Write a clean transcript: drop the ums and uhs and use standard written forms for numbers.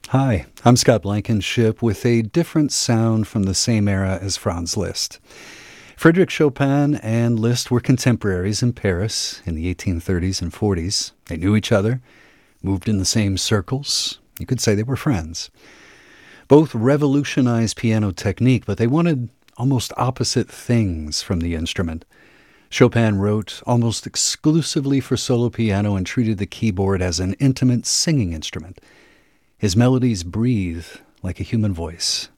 Hi, I'm Scott Blankenship with a different sound from the same era as Franz Liszt. Frédéric Chopin and Liszt were contemporaries in Paris in the 1830s and 40s. They knew each other, moved in the same circles. You could say they were friends. Both revolutionized piano technique, but they wanted almost opposite things from the instrument. Chopin wrote almost exclusively for solo piano and treated the keyboard as an intimate singing instrument. His melodies breathe like a human voice.